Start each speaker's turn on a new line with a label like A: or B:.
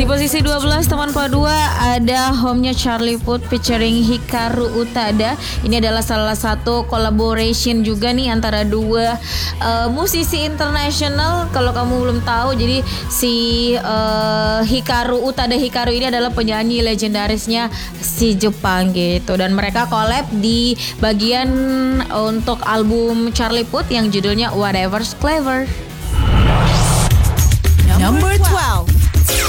A: Di posisi 12 teman kedua ada Home-nya Charlie Puth featuring Hikaru Utada. Ini adalah salah satu collaboration juga nih antara dua musisi internasional. Kalau kamu belum tahu, jadi si Hikaru ini adalah penyanyi legendarisnya si Jepang gitu. Dan mereka collab di bagian untuk album Charlie Puth yang judulnya Whatever's Clever.
B: Number